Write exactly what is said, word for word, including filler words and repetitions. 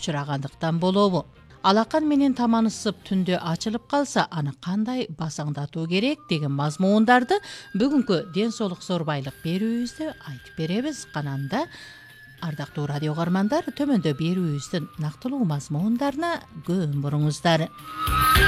учурагандыктан болобу? Алакан менен таман ысып түндө ачылып калса, аны кандай басаңдатуу керек деген мазмундарды бүгүнкү ден соолук зор байлык берүүбүздө айтып беребиз. Кананда ардактуу радио угармандар, төмөндө берүүбүздүн нактылуу мазмундарына көң буруңуздар.